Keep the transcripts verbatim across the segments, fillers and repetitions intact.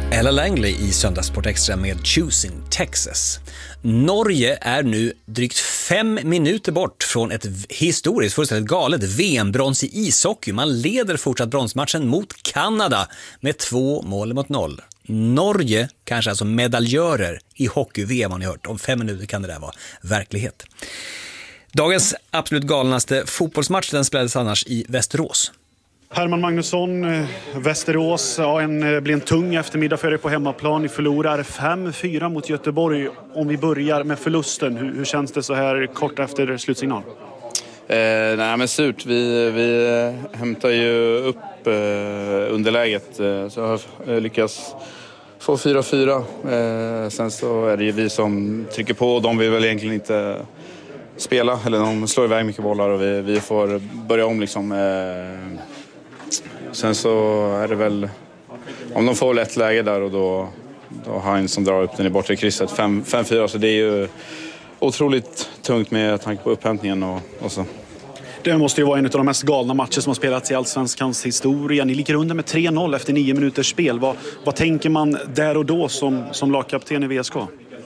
Ella Langley i Söndagssport Extra med Choosing Texas. Norge är nu drygt fem minuter bort från ett historiskt fullständigt galet V M-brons i ishockey. Man leder fortsatt bronsmatchen mot Kanada med två mål mot noll. Norge kanske alltså medaljörer i hockey-V M har ni hört. Om fem minuter kan det där vara verklighet. Dagens absolut galnaste fotbollsmatch den spelades annars i Västerås. Herman Magnusson, Västerås, ja, en, blir en tung eftermiddag för er på hemmaplan. Ni förlorar fem fyra mot Göteborg. Om vi börjar med förlusten, hur, hur känns det så här kort efter slutsignal? Eh, nej men surt, vi, vi hämtar ju upp eh, underläget eh, så har jag lyckats få fyra fyra. Eh, sen så är det ju vi som trycker på och de vill väl egentligen inte spela. Eller de slår iväg mycket bollar och vi, vi får börja om liksom. Eh, Sen så är det väl, om de får lätt läge där och då, då Heinz som drar upp den i bortre krysset, fem fyra, så det är ju otroligt tungt med tanke på upphämtningen och, och så. Det måste ju vara en av de mest galna matcher som har spelats i Allsvenskans historia. Ni ligger under med tre noll efter nio minuters spel. Vad, vad tänker man där och då som, som lagkapten i V S K?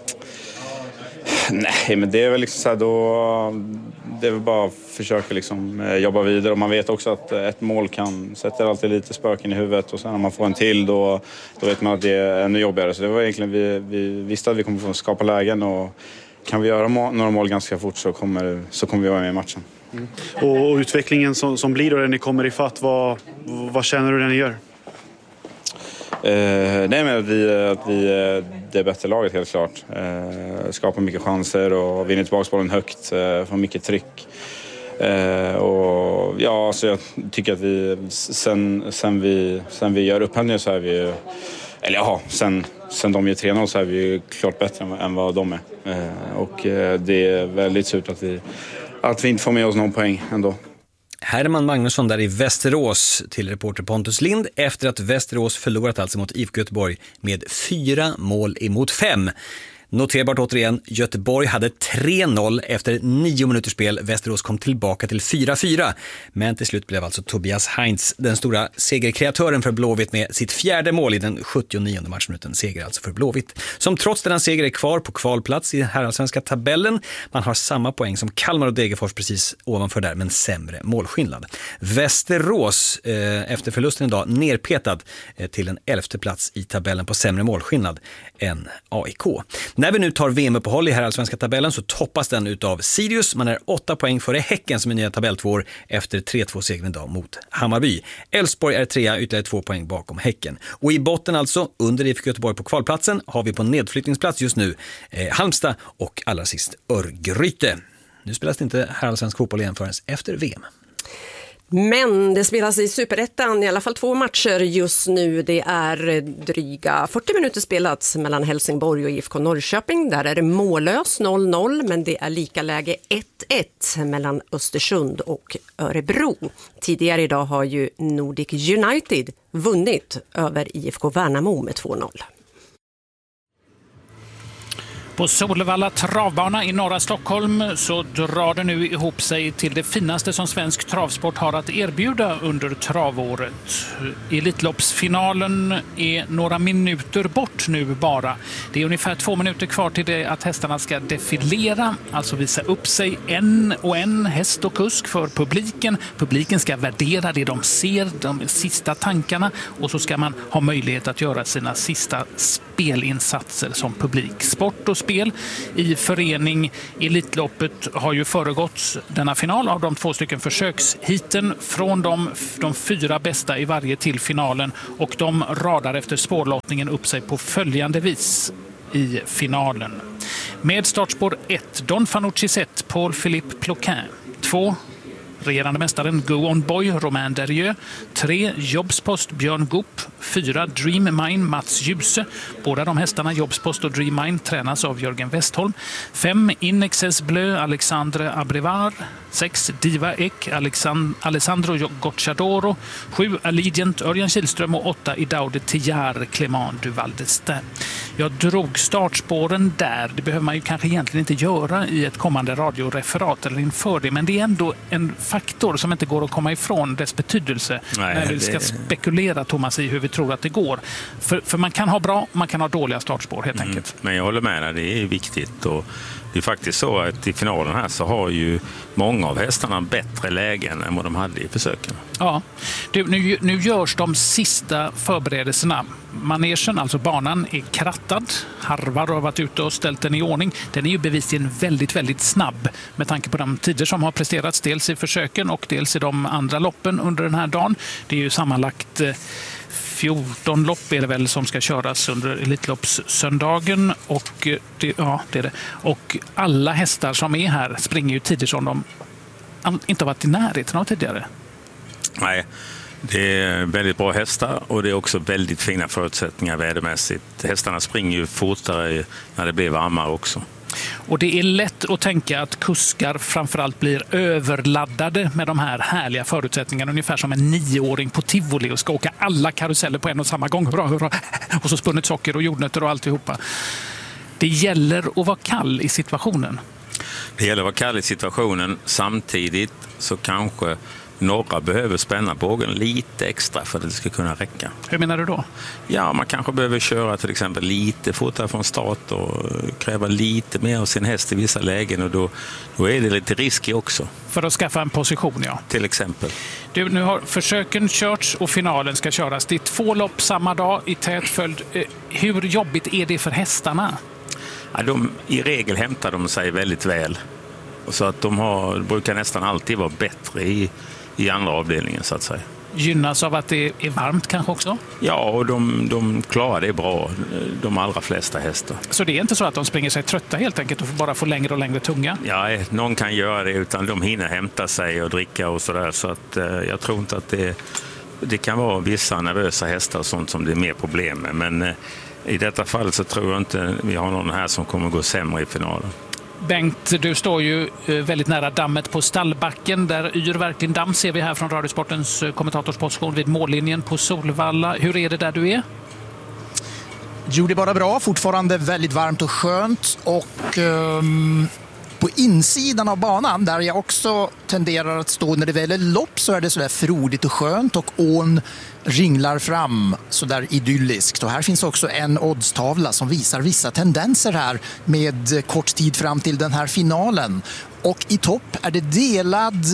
Nej, men det är väl liksom så här då, det är väl bara att försöka liksom jobba vidare och man vet också att ett mål kan sätta alltid lite spöken i huvudet och sen när man får en till då, då vet man att det är ännu jobbigare. Så det var egentligen, vi, vi visste att vi kommer få skapa lägen och kan vi göra må, några mål ganska fort så kommer, så kommer vi vara med i matchen. Mm. Och, och utvecklingen som, som blir då när ni kommer i fatt, vad, vad känner du när ni gör? Eh, nej men att vi, att vi det är bättre laget helt klart. Eh, skapar mycket chanser och vinner tillbaka bollen högt, eh, får mycket tryck. Eh, och ja, så jag tycker att vi sen, sen, vi, sen vi gör upphämtningen så är vi ju, eller ja, sen, sen de gör tre noll så är vi ju klart bättre än, än vad de är. Eh, och eh, det är väldigt surt att vi, att vi inte får med oss någon poäng ändå. Herman Magnusson där i Västerås till reporter Pontus Lind efter att Västerås förlorat alltså mot I F K Göteborg med fyra mål emot fem. Noterbart återigen, Göteborg hade tre noll efter nio minuters spel. Västerås kom tillbaka till fyra fyra. Men till slut blev alltså Tobias Heinz den stora segerkreatören för Blåvitt med sitt fjärde mål i den sjuttionionde matchminuten. Seger alltså för Blåvitt. Som trots denna seger är kvar på kvalplats i herrallsvenska tabellen. Man har samma poäng som Kalmar och Degerfors precis ovanför där, men sämre målskillnad. Västerås eh, efter förlusten idag nerpetad eh, till en elfte plats i tabellen på sämre målskillnad än A I K. När vi nu tar V M-uppehåll i herrallsvenska tabellen så toppas den utav Sirius. Man är åtta poäng före Häcken som är nya tabelltvåor efter tre två segern idag mot Hammarby. Elfsborg är trea, ytterligare två poäng bakom Häcken. Och i botten alltså, under I F K Göteborg på kvalplatsen, har vi på nedflyttningsplats just nu eh, Halmstad och allra sist Örgryte. Nu spelas det inte herrallsvensk fotboll igen förrän efter V M. Men det spelas i Superettan i alla fall två matcher just nu. Det är dryga fyrtio minuter spelats mellan Helsingborg och I F K Norrköping. Där är det mållös noll noll, men det är lika läge ett ett mellan Östersund och Örebro. Tidigare idag har ju Nordic United vunnit över I F K Värnamo med två noll. På Solvalla travbana i norra Stockholm så drar det nu ihop sig till det finaste som svensk travsport har att erbjuda under travåret. Elitloppsfinalen är några minuter bort nu bara. Det är ungefär två minuter kvar till det att hästarna ska defilera, alltså visa upp sig en och en häst och kusk för publiken. Publiken ska värdera det de ser, de sista tankarna, och så ska man ha möjlighet att göra sina sista spelinsatser som publik. Sport och spel i förening Elitloppet har ju föregått denna final av de två stycken försökshiten från de, de fyra bästa i varje till finalen, och de radar efter spårlottningen upp sig på följande vis i finalen. Med startspår ett, Don Fanucci Zet, Paul-Philippe Ploquin. två, regerande mästaren Go On Boy, Romain Derrieux. tre. Jobspost, Björn Goop. fyra. Dream Mine, Mats Djuse. Båda de hästarna, Jobspost och Dream Mine, tränas av Jörgen Westholm. fem. Inexes Bleu, Alexandre Abrevard. sex Diva Ek, Alexand- Alessandro Gocciadoro, sju Allegiant, Örjan Kihlström och åtta Idaude Tijar, Clément Duval d'Estaing. Jag drog startspåren där. Det behöver man ju kanske egentligen inte göra i ett kommande radioreferat eller inför det, men det är ändå en faktor som inte går att komma ifrån dess betydelse. Nej, när vi ska det... spekulera, Thomas, i hur vi tror att det går. För, för man kan ha bra, man kan ha dåliga startspår helt mm. enkelt. Men jag håller med dig, det är viktigt. Och det är faktiskt så att i finalen här så har ju många av hästarna bättre lägen än vad de hade i försöken. Ja, du, nu, nu görs de sista förberedelserna. Manegen, alltså banan, är krattad. Harvar har varit ute och ställt den i ordning. Den är ju bevisligen väldigt, väldigt snabb med tanke på de tider som har presterats dels i försöken och dels i de andra loppen under den här dagen. Det är ju sammanlagt fjorton lopp är det väl som ska köras under Elitloppssöndagen och det, ja, det är det. Och alla hästar som är här springer ju tider som de inte har varit i närheten av tidigare. Nej, det är väldigt bra hästar och det är också väldigt fina förutsättningar vädermässigt. Hästarna springer ju fortare när det blir varmare också. Och det är lätt att tänka att kuskar framförallt blir överladdade med de här härliga förutsättningarna. Ungefär som en nioåring på tivoli och ska åka alla karuseller på en och samma gång. Hurra, hurra. Och så spunnet socker och jordnötter och alltihopa. Det gäller att vara kall i situationen. Det gäller att vara kall i situationen. Samtidigt så kanske några behöver spänna bågen lite extra för att det ska kunna räcka. Hur menar du då? Ja, man kanske behöver köra till exempel lite fortare från start och kräva lite mer av sin häst i vissa lägen och då, då är det lite riskigt också. För att skaffa en position, ja. Till exempel. Du, nu har försöken körts och finalen ska köras. Det är två lopp samma dag i tät följd. Hur jobbigt är det för hästarna? Ja, de, i regel hämtar de sig väldigt väl. Så att de har, brukar nästan alltid vara bättre i i andra avdelningen så att säga. Gynnas av att det är varmt kanske också? Ja, och de, de klarar det bra, de allra flesta hästar. Så det är inte så att de springer sig trötta helt enkelt och bara får längre och längre tunga? Ja, någon kan göra det utan de hinner hämta sig och dricka och sådär. Så att eh, jag tror inte att det, det kan vara vissa nervösa hästar och sånt som det är mer problem med. Men eh, i detta fall så tror jag inte vi har någon här som kommer gå sämre i finalen. Bengt, du står ju väldigt nära dammet på stallbacken. Där yr verkligen damm ser vi här från Radiosportens kommentatorsposition vid mållinjen på Solvalla. Hur är det där du är? Jo, det är bara bra. Fortfarande väldigt varmt och skönt. Och um, på insidan av banan, där jag också tenderar att stå när det väl är lopp, så är det sådär frodigt och skönt. Och ån ringlar fram sådär idylliskt. Och här finns också en oddstavla som visar vissa tendenser här med kort tid fram till den här finalen. Och i topp är det delad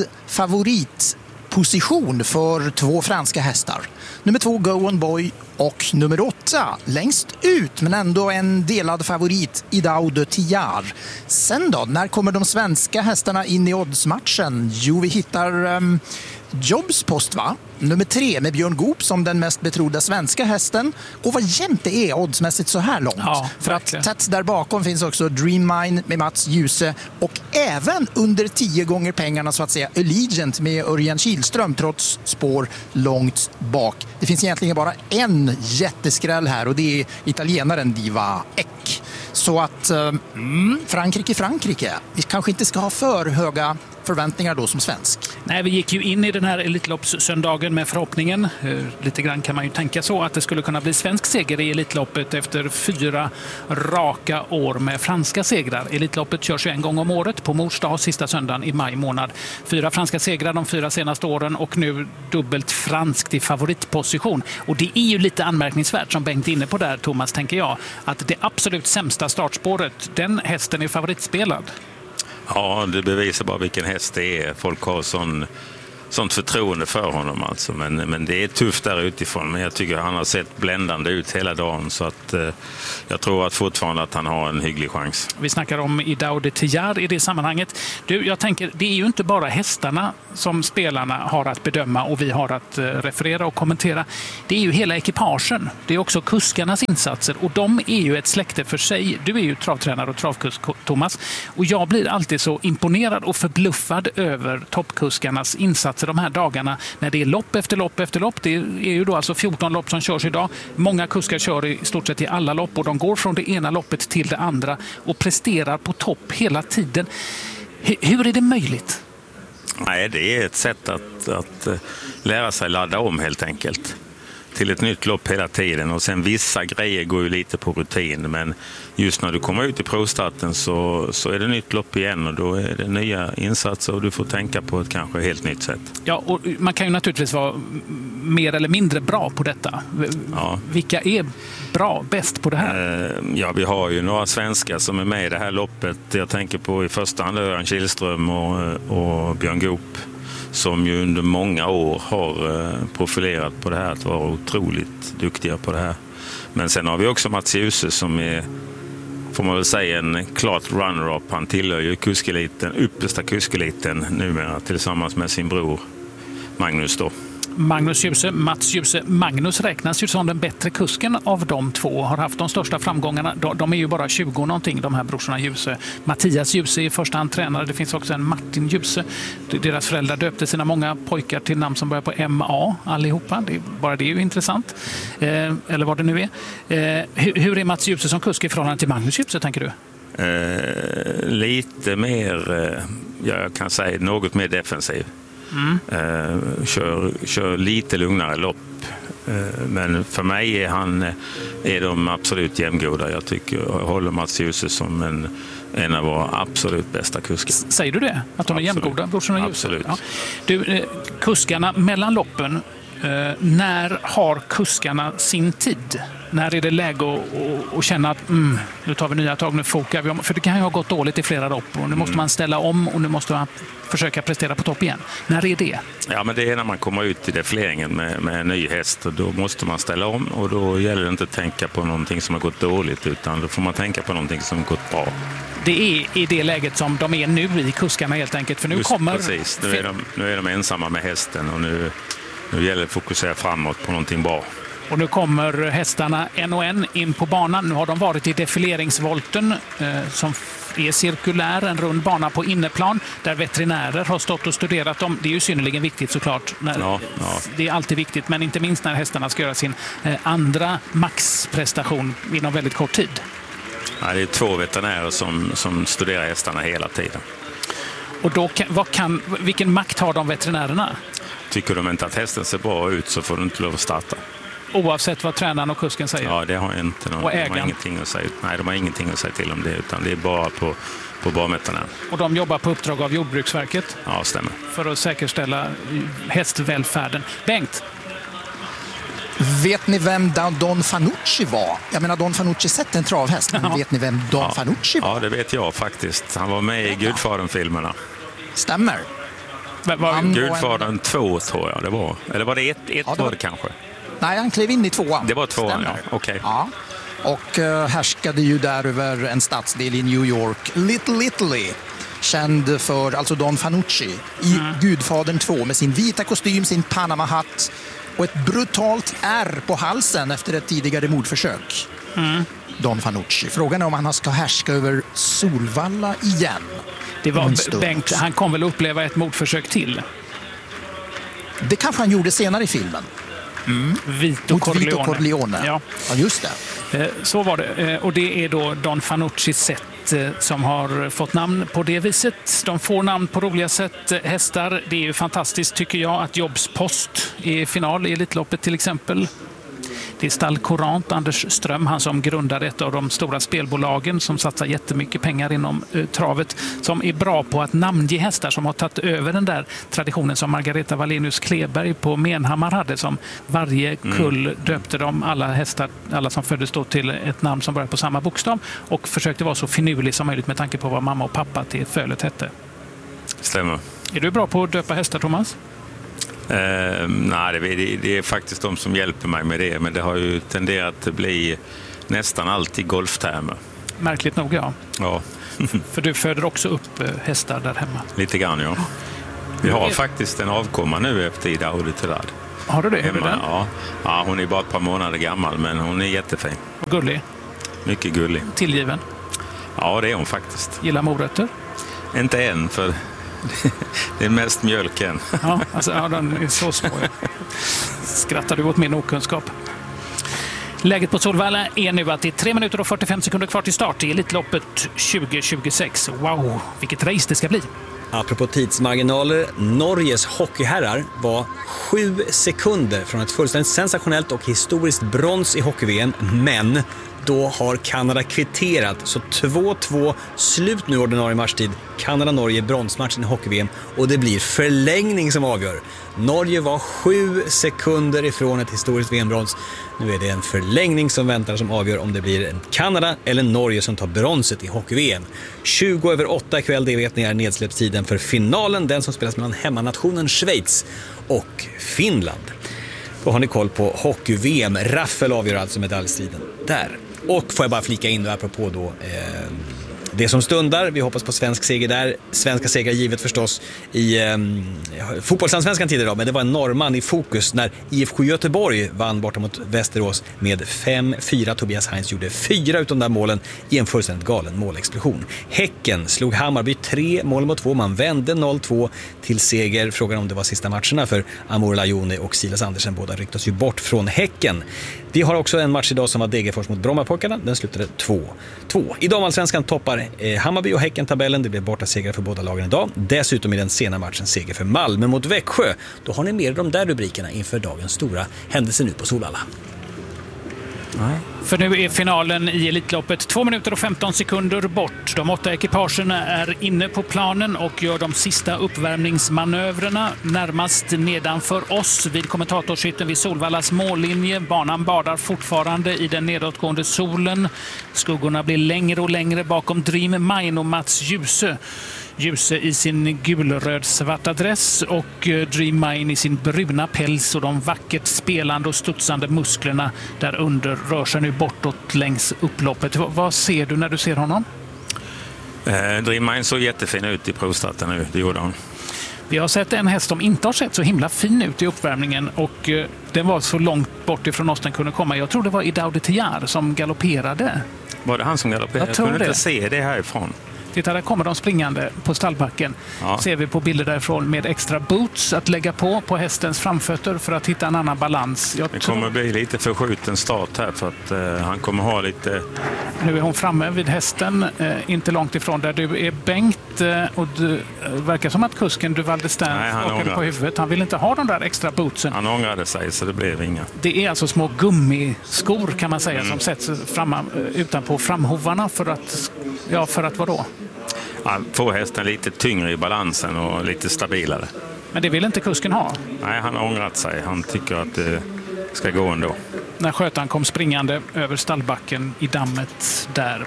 favoritposition för två franska hästar. Nummer två, Go On Boy, och nummer åtta, längst ut men ändå en delad favorit, Idaude Tijar. Sen då, när kommer de svenska hästarna in i oddsmatchen? Jo, vi hittar um, Jobs post, va? Nummer tre med Björn Goop som den mest betrodda svenska hästen. Och vad jämnt det är oddsmässigt så här långt. Ja, för att tätt där bakom finns också Dream Mine med Mats Djuse och även under tio gånger pengarna så att säga Allegiant med Örjan Kihlström trots spår långt bak. Det finns egentligen bara en jätteskräll här och det är italienaren Diva Ek. Så att mm, Frankrike, Frankrike. Vi kanske inte ska ha för höga förväntningar då som svensk. Nej, vi gick ju in i den här Elitloppssöndagen med förhoppningen, lite grann kan man ju tänka så, att det skulle kunna bli svensk seger i Elitloppet efter fyra raka år med franska segrar. Elitloppet körs ju en gång om året på mors dag, sista söndagen i maj månad. Fyra franska segrar de fyra senaste åren och nu dubbelt franskt i favoritposition. Och det är ju lite anmärkningsvärt som Bengt är inne på där, Thomas, tänker jag, att det absolut sämsta startspåret, den hästen är favoritspelad. Ja, det bevisar bara vilken häst det är. Folk har sån, sånt förtroende för honom alltså. Men, men det är tufft där utifrån. Men jag tycker han har sett bländande ut hela dagen. Så att, eh, jag tror att fortfarande att han har en hygglig chans. Vi snackar om Idaude Tijar i det sammanhanget. Du, jag tänker, det är ju inte bara hästarna som spelarna har att bedöma och vi har att eh, referera och kommentera. Det är ju hela ekipagen. Det är också kuskarnas insatser. Och de är ju ett släkte för sig. Du är ju travtränare och travkusk, Thomas. Och jag blir alltid så imponerad och förbluffad över toppkuskarnas insatser de här dagarna när det är lopp efter lopp efter lopp. Det är ju då alltså fjorton lopp som körs idag. Många kuskar kör i stort sett i alla lopp och de går från det ena loppet till det andra och presterar på topp hela tiden. Hur är det möjligt? Nej, det är ett sätt att, att lära sig ladda om helt enkelt till ett nytt lopp hela tiden. Och sen vissa grejer går ju lite på rutin, men just när du kommer ut i provstarten så, så är det nytt lopp igen och då är det nya insatser och du får tänka på ett kanske helt nytt sätt. Ja, och man kan ju naturligtvis vara mer eller mindre bra på detta. Ja. Vilka är bra, bäst på det här? Ja, vi har ju några svenskar som är med i det här loppet. Jag tänker på i första hand Örjan Kihlström och, och Björn Goop, som ju under många år har profilerat på det här att vara otroligt duktiga på det här. Men sen har vi också Mats Djuse som är, får man väl säga, en klart runner-up. Han tillhör ju kuskeliten, yppersta kuskeliten numera tillsammans med sin bror Magnus då. Magnus Djuse, Mats Djuse. Magnus räknas ju som den bättre kusken av de två. Har haft de största framgångarna. De, de är ju bara tjugo någonting, de här brorsorna Djuse. Mattias Djuse är i första hand tränare. Det finns också en Martin Djuse. Deras föräldrar döpte sina många pojkar till namn som börjar på M A allihopa. Det är, bara det är ju intressant. Eh, eller vad det nu är. Eh, hur, hur är Mats Djuse som kusk i förhållande till Magnus Djuse, tänker du? Eh, lite mer, eh, jag kan säga något mer defensiv. Mm. Uh, kör, kör lite lugnare lopp. Uh, men för mig är, han, är de absolut jämngoda. Jag tycker jag håller Mats Djuse som en, en av våra absolut bästa kuskar. Säger du det? Att de är jämngoda? Brorsorna Djuse? Absolut. Ja. Du, eh, kuskarna mellan loppen, eh, när har kuskarna sin tid? När är det läge att, att känna att mm, nu tar vi nya tag, nu fokar vi om? För det kan ju ha gått dåligt i flera lopp och nu måste man ställa om och nu måste man försöka prestera på topp igen. När är det? Ja, men det är när man kommer ut i defileringen med, med en ny häst och då måste man ställa om och då gäller det inte att tänka på någonting som har gått dåligt utan då får man tänka på någonting som har gått bra. Det är i det läget som de är nu i kuskarna helt enkelt. För nu Just kommer... Precis, nu är, de, nu är de ensamma med hästen och nu, nu gäller det att fokusera framåt på någonting bra. Och nu kommer hästarna en och en in på banan. Nu har de varit i defileringsvolten eh, som är cirkulär, en rund bana på inneplan där veterinärer har stått och studerat dem. Det är ju synnerligen viktigt såklart. När, ja, ja. Det är alltid viktigt, men inte minst när hästarna ska göra sin eh, andra maxprestation inom väldigt kort tid. Ja, det är två veterinärer som, som studerar hästarna hela tiden. Och då kan, vad kan, vilken makt har de veterinärerna? Tycker de inte att hästen ser bra ut så får du inte lov att starta. Oavsett vad tränaren och kusken säger? Ja, det har inte någon, och de har ingenting att säga. Nej, de har ingenting att säga till om det, utan det är bara på, på banveterinären. Och de jobbar på uppdrag av Jordbruksverket? Ja, stämmer. För att säkerställa hästvälfärden. Bengt? Vet ni vem Don Fanucci var? Jag menar, Don Fanucci sett en travhäst, men ja. Vet ni vem Don ja. Fanucci var? Ja, det vet jag faktiskt. Han var med i Gudfadern-filmerna. Stämmer. Var Gudfadern två, tror jag det var. Eller var det ett, ett ja, var det kanske? Nej, han klev in i tvåan. Det var tvåan, ja. Okej. Okay. Ja. Och uh, härskade ju där över en stadsdel i New York, Little Italy. Känd för, alltså Don Fanucci, i mm. Gudfadern två med sin vita kostym, sin Panama-hatt och ett brutalt ärr på halsen efter ett tidigare mordförsök. Mm. Don Fanucci. Frågan är om han ska härska över Solvalla igen. Det var Bengt, han kom väl uppleva ett mordförsök till? Det kanske han gjorde senare i filmen. Mm. Vito Corleone. Vito Corleone. Ja. Ja, just det. Så var det. Och det är då Don Fanuccis sätt som har fått namn på det viset. De får namn på roliga sätt. Hästar, det är ju fantastiskt tycker jag att Jobs Post är i final i Elitloppet till exempel. Det är Stall Courant, Anders Ström, han som grundade ett av de stora spelbolagen som satsar jättemycket pengar inom uh, travet, som är bra på att namnge hästar, som har tagit över den där traditionen som Margareta Wallenius Kleberg på Menhammar hade, som varje kull mm. döpte de alla hästar, alla som föddes då, till ett namn som började på samma bokstav och försökte vara så finurlig som möjligt med tanke på vad mamma och pappa till fölet hette. Stämmer. Är du bra på att döpa hästar, Thomas? Uh, nej, det, det är faktiskt de som hjälper mig med det, men det har ju tenderat att bli nästan alltid golftermer. Märkligt nog, ja. Ja. För du föder också upp hästar där hemma. Lite grann, ja. Vi har faktiskt en avkomma nu efter Ida Auditorad. Har du det? Är det ja. ja, hon är bara ett par månader gammal, men hon är jättefin. Och gullig? Mycket gullig. Tillgiven? Ja, det är hon faktiskt. Gillar morötter? Inte än, för det är mest mjölken. Ja, alltså, ja, den är så små. Skrattar du åt min okunskap? Läget på Solvalla är nu att det är tre minuter och fyrtiofem sekunder kvar till start i Elitloppet tjugo tjugosex. Wow, vilket race det ska bli! Apropå tidsmarginaler, Norges hockeyherrar var sju sekunder från ett fullständigt sensationellt och historiskt brons i hockey-V M, men då har Kanada kvitterat, så två två, slut nu ordinarie matchtid, Kanada-Norge bronsmatchen i hockey-V M, och det blir förlängning som avgör. Norge var sju sekunder ifrån ett historiskt V M-brons. Nu är det en förlängning som väntar som avgör om det blir Kanada eller Norge som tar bronset i hockey-V M. tjugo över åtta ikväll, det vet ni är nedsläppstiden för finalen, den som spelas mellan hemmanationen Schweiz och Finland. Då har ni koll på hockey-V M. Raffel avgör alltså medaljstriden där. Och får jag bara flika in då apropå då eh, det som stundar. Vi hoppas på svensk seger där. Svenska segrar givet förstås i eh, fotbollsallsvenskan tidigare idag, men det var en norrman i fokus när I F K Göteborg vann borta mot Västerås med fem fyra. Tobias Heinz gjorde fyra utav de där målen i en fullständigt galen målexplosion. Häcken slog Hammarby tre mål mot två. Man vände noll två till seger. Frågan om det var sista matcherna för Amor Lajoni och Silas Andersen. Båda ryktas ju bort från Häcken. Vi har också en match idag som var Degerfors mot Brommapojkarna. Den slutade två två. I damallsvenskan toppar eh, Hammarby och Häcken tabellen. Det blev borta segrar för båda lagen idag. Dessutom i den sena matchen seger för Malmö mot Växjö. Då har ni med de där rubrikerna inför dagens stora händelse nu på Solvalla. Nej. För nu är finalen i Elitloppet två minuter och femton sekunder bort. De åtta ekipagerna är inne på planen och gör de sista uppvärmningsmanövrerna närmast nedanför oss vid kommentatorshytten vid Solvallas mållinje. Banan badar fortfarande i den nedåtgående solen. Skuggorna blir längre och längre bakom Dream Mine och Mats Djuse. Djuse i sin gulröd-svarta dress och Dream Mine i sin bruna päls och de vackert spelande och studsande musklerna där under rör sig nu bortåt längs upploppet. V- vad ser du när du ser honom? Eh, Dream Mine såg jättefin ut i provstarten nu, det gjorde han. Vi har sett en häst som inte har sett så himla fin ut i uppvärmningen och eh, den var så långt bort ifrån oss den kunde komma. Jag tror det var Idaude Tiar som galopperade. Var det han som galopperade? Jag, Jag tror kunde det. inte se det härifrån. Titta, där kommer de springande på stallbacken. Ja. Ser vi på bilder därifrån med extra boots att lägga på på hästens framfötter för att hitta en annan balans. Jag Det tror... kommer bli lite förskjuten start här för att uh, han kommer ha lite... Nu är hon framme vid hästen, eh, inte långt ifrån där du är Bengt eh, och du eh, verkar som att kusken du valde Nej, han åkade ångrar. på huvudet. Han vill inte ha de där extra bootsen. Han ångrade sig så det blev inga. Det är alltså små gummiskor kan man säga mm. som sätts fram, utanpå framhovarna för att, ja för att vadå? Han får hästen lite tyngre i balansen och lite stabilare. Men det vill inte kusken ha. Nej, han har ångrat sig. Han tycker att det ska gå ändå. När skötaren kom springande över stallbacken i dammet där.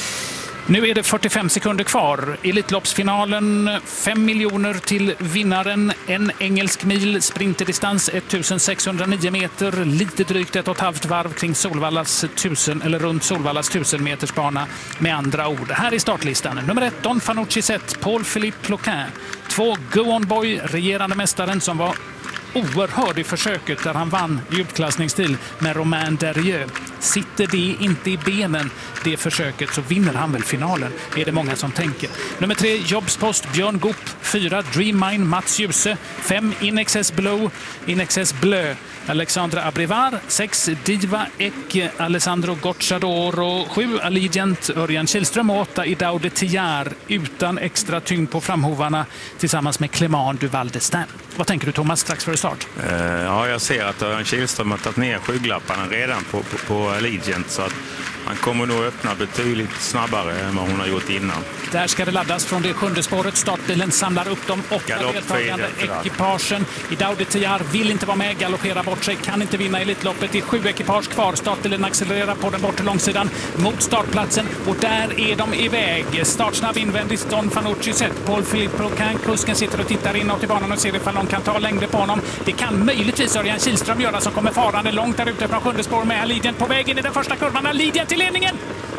Nu är det fyrtiofem sekunder kvar. Elitloppsfinalen, fem miljoner till vinnaren. En engelsk mil, sprinterdistans ettusensexhundranio meter. Lite drygt ett och ett halvt varv kring Solvallas tusen, eller runt Solvallas tusen meters bana. Med andra ord, här är startlistan. Nummer ett, Don Fanucci Zet, Paul-Philippe Ploquin. Två, Go On Boy, regerande mästaren som var oerhörd i försöket där han vann i utklassningsstil med Romain Derrieux. Sitter det inte i benen, det försöket, så vinner han väl finalen, är det många som tänker. Nummer tre, Jobspost, Björn Goop. Fyra, Dream Mine, Mats Djuse. Fem, In Excess Blow, In Excess Bleu, Alexandra Abrivar. Sex, Diva Ek, Alessandro Gocciadoro. Sju, Allegiant, Örjan Kihlström. Och åtta, Idaude Tiar utan extra tyngd på framhovarna tillsammans med Clément Duval d'Estaing. Vad tänker du, Thomas, strax före start? Uh, ja, jag ser att Örjan Kihlström har tagit ner skygglapparna redan på, på, på Allegiant, så att han kommer nog öppna betydligt snabbare än vad hon har gjort innan. Där ska det laddas från det sjunde spåret. Startbilen samlar upp de åtta deltagande ekipagen. Idaude Tiar vill inte vara med, galopperar bort sig, kan inte vinna Elitloppet. Det är sju ekipage kvar. Startbilen accelererar på den bortre långsidan mot startplatsen och där är de iväg. Startsnabb invändigt, Don Fanucci Zet. Paul-Philippe Ploquin, kusken sitter och tittar inåt i banan och ser ifall de kan ta längre på honom. Det kan möjligtvis Örjan Kihlström göra som kommer farande långt där ute från sjunde spår med Allegiant på väg in i den första kurvan. Allegiant till ledningen!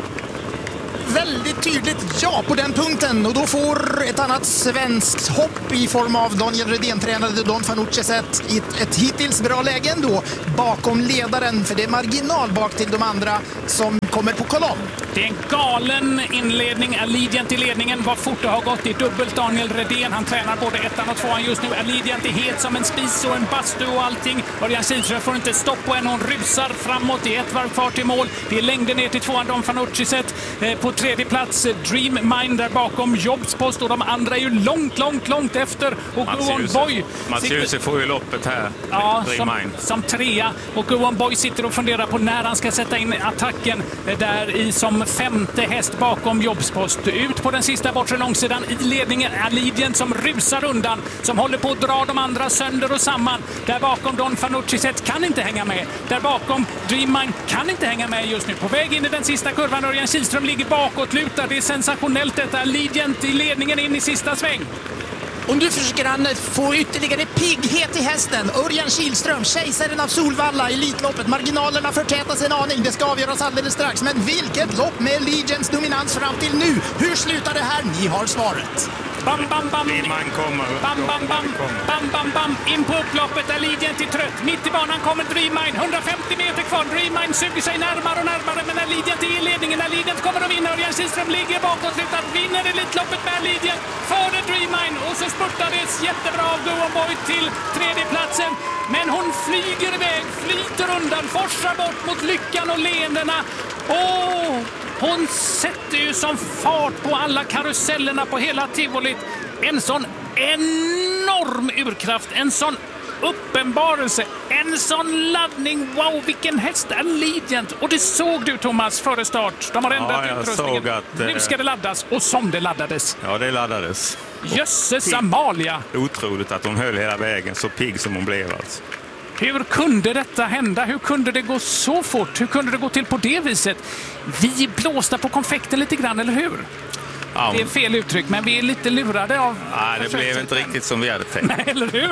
Väldigt tydligt ja på den punkten, och då får ett annat svenskt hopp i form av Daniel Redén-tränade Don Fanucci Zet i ett, ett hittills bra läge ändå bakom ledaren, för det är marginal bak till de andra som kommer på kolonn. Det är en galen inledning. Allegiant i ledningen. Vad fort det har gått i dubbelt. Daniel Redén, han tränar både ettan och tvåan just nu. Allegiant är het som en spis och en bastu och allting. Örjan Kihlström får inte stopp på en. Hon rusar framåt i ett varv kvar till mål. Det är längden ner till tvåan. Don Fanucci-set på tredje plats. Dream Mind där bakom Jobspost och de andra är ju långt, långt, långt efter. Och Guon Boy Mats Djuse får ju loppet här. Ja, som, som trea. Och Guon Boy sitter och funderar på när han ska sätta in attacken där i som femte häst bakom Jobspost. Ut på den sista bortre långsidan i ledningen. Allegiant som rusar undan, som håller på att dra de andra sönder och samman. Där bakom Don Fanucci-set kan inte hänga med. Där bakom Dream Mind kan inte hänga med just nu. På väg in i den sista kurvan. Örjan Kihlström ligger bakåt, lutar. Det är sensationellt detta. Allegiant i ledningen in i sista sväng. Och nu försöker han få ytterligare pigghet i hästen. Örjan Kihlström, kejsaren av Solvalla, Elitloppet. Marginalerna förtätas en aning. Det ska avgöras alldeles strax. Men vilket lopp med Allegiants dominans fram till nu. Hur slutar det här? Ni har svaret. Bam, bam, bam. Man kommer. Bam, bam, bam. Bam, bam, bam. In på upploppet. Allegiant är trött. Mitt i banan kommer Dream Mind. hundrafemtio meter kvar. Dream Mind suger sig närmare och närmare. Men Allegiant är i ledningen. Allegiant kommer att vinna. Örjan Kihlström ligger bakåt. Slutar. Vinner Elitloppet med Allegiant före Dream Mind. Och så spurtades jättebra av Guon Boy till tredje platsen. Men hon flyger iväg. Flyter undan. Forsar bort mot lyckan och leendena. Åh! Hon sätter ju som fart på alla karusellerna på hela tivolit. En sån enorm urkraft, en sån uppenbarelse, en sån laddning. Wow, vilken häst, Allegiant. Och det såg du, Thomas, före start. De har ändrat ja, utrustningen. Att, nu ska det laddas, och som det laddades. Ja, det laddades. Jösses Amalia. Otroligt att hon höll hela vägen, så pigg som hon blev alltså. Hur kunde detta hända? Hur kunde det gå så fort? Hur kunde det gå till på det viset? Vi blåste på konfekten lite grann, eller hur? Ja, det är fel uttryck, men vi är lite lurade av... Nej, det blev inte riktigt som vi hade tänkt. Nej, eller hur?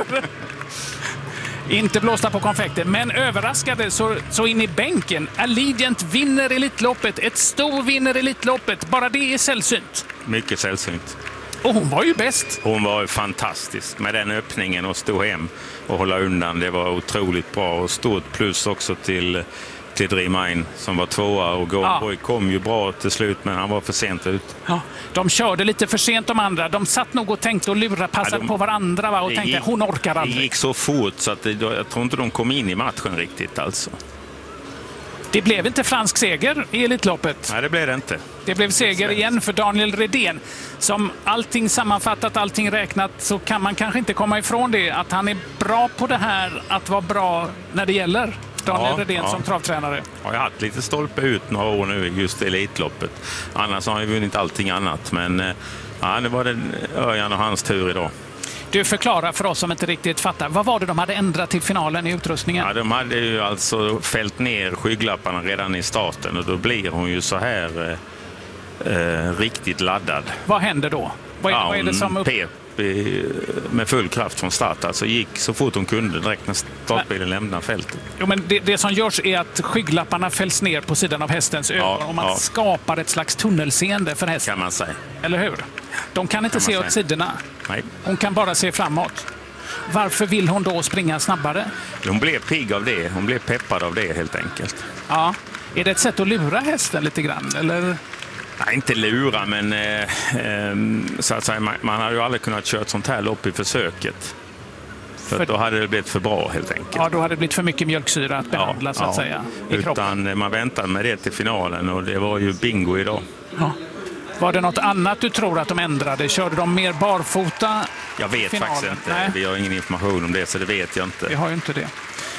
Inte blåsta på konfekten, men överraskade så, så in i bänken. Allegiant vinner Elitloppet. Ett stor vinner Elitloppet. Bara det är sällsynt. Mycket sällsynt. Och hon var ju bäst. Hon var ju fantastisk med den öppningen och stå hem och hålla undan. Det var otroligt bra och stort plus också till, till Dream Mind som var tvåa. Och Guon ja. Boy kom ju bra till slut, men han var för sent ut. Ja, de körde lite för sent de andra. De satt nog och tänkte och lura passade ja, de, på varandra, va? Och tänkte gick, hon orkar aldrig. Det gick så fort så att det, jag tror inte de kom in i matchen riktigt alltså. Det blev inte fransk seger i Elitloppet. Nej, det blev det inte. Det blev seger igen för Daniel Redén. Som allting sammanfattat, allting räknat, så kan man kanske inte komma ifrån det. Att han är bra på det här, att vara bra när det gäller. Daniel ja, Redén ja. som travtränare. Jag har haft lite stolpe ut några år nu just i Elitloppet. Annars har han ju vunnit allting annat. Men ja, det var det Örjan och hans tur idag. Du förklarar för oss som inte riktigt fattar. Vad var det de hade ändrat till finalen i utrustningen? Ja, de hade ju alltså fällt ner skygglapparna redan i starten och då blir hon ju så här eh, eh, riktigt laddad. Vad händer då? Vad är, ja, vad är det som upp... pep i, med full kraft från start. Alltså gick så fort hon kunde direkt när startbilen lämnade fältet. Jo, men det, det som görs är att skygglapparna fälls ner på sidan av hästens ögon ja, och man ja. skapar ett slags tunnelseende för hästen. Kan man säga. Eller hur? De kan inte kan se åt sidorna. Nej. Hon kan bara se framåt. Varför vill hon då springa snabbare? Hon blev pigg av det. Hon blev peppad av det helt enkelt. Ja. Är det ett sätt att lura hästen lite grann? Eller... Nej, inte lura, men eh, eh, så att säga, man, man hade ju aldrig kunnat köra ett sånt här lopp i försöket. För, för då hade det blivit för bra helt enkelt. Ja, då hade det blivit för mycket mjölksyra att behandla ja, så att ja. säga i Utan kroppen. Man väntade med det till finalen och det var ju bingo idag. Ja. Var det något annat du tror att de ändrade? Körde de mer barfota? Jag vet finalen? faktiskt inte. Nej. Vi har ingen information om det, så det vet jag inte. Vi har ju inte det.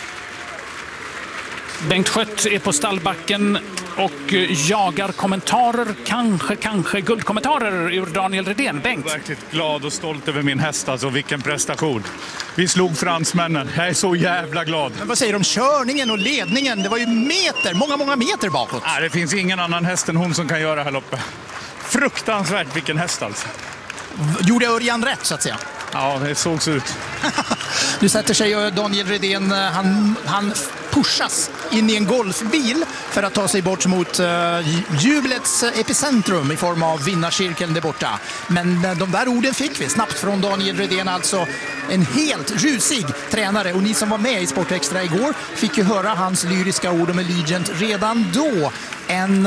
Bengt Schött är på stallbacken och jagar kommentarer, kanske, kanske guldkommentarer ur Daniel Redén. Bengt? Jag är verkligt glad och stolt över min häst, alltså vilken prestation. Vi slog fransmännen, jag är så jävla glad. Men vad säger du om körningen och ledningen? Det var ju meter, många, många meter bakåt. Nej, det finns ingen annan häst än hon som kan göra det här loppet. Fruktansvärt vilken häst alltså. Gjorde Örjan rätt så att säga? Ja, det såg ut. Nu sätter sig Daniel Redén, han, han pushas in i en golfbil för att ta sig bort mot uh, jublets epicentrum i form av vinnarcirkeln där borta. Men uh, de där orden fick vi snabbt från Daniel Redén, alltså en helt rusig tränare. Och ni som var med i Sportextra igår fick ju höra hans lyriska ord om Allegiant redan då. En